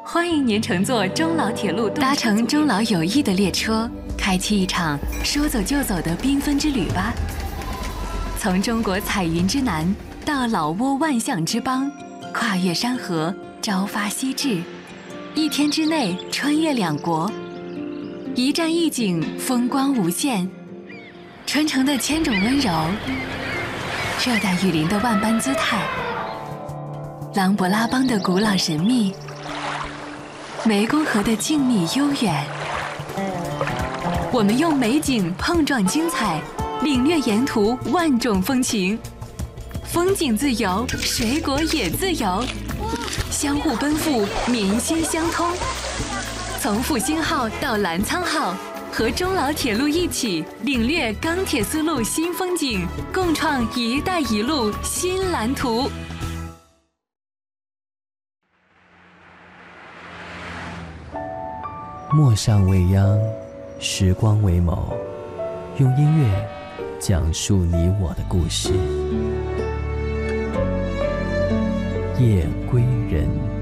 欢迎您乘坐中老铁路，搭乘中老友谊的列车，开启一场说走就走的缤纷之旅吧。从中国彩云之南到老挝万象之邦，跨越山河，朝发夕至，一天之内穿越两国，一站一景，风光无限。春城的千种温柔，热带雨林的万般姿态，琅勃拉邦的古老神秘，湄公河的静谧悠远。我们用美景碰撞精彩，领略沿途万种风情。风景自由，水果也自由，相互奔赴，民心相通。从复兴号到澜沧号，和中老铁路一起领略钢铁丝路新风景，共创“一带一路”新蓝图。 陌上未央，时光为眸，用音乐讲述你我的故事。夜归人。